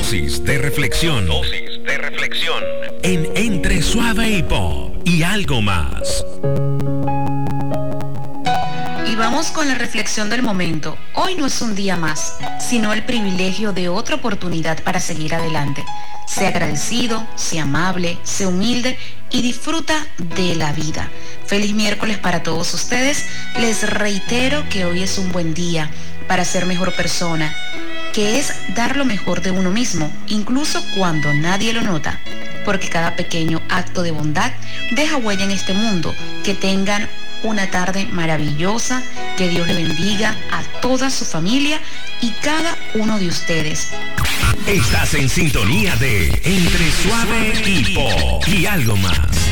Dosis de reflexión. Dosis de reflexión. En Entre Suave y Pop y algo más. Y vamos con la reflexión del momento. Hoy no es un día más, sino el privilegio de otra oportunidad para seguir adelante. Sea agradecido, sea amable, sea humilde y disfruta de la vida. Feliz miércoles para todos ustedes. Les reitero que hoy es un buen día para ser mejor persona, que es dar lo mejor de uno mismo, incluso cuando nadie lo nota, porque cada pequeño acto de bondad deja huella en este mundo. Que tengan una tarde maravillosa, que Dios le bendiga a toda su familia y cada uno de ustedes. Estás en sintonía de Entre Suave y Pop y algo más.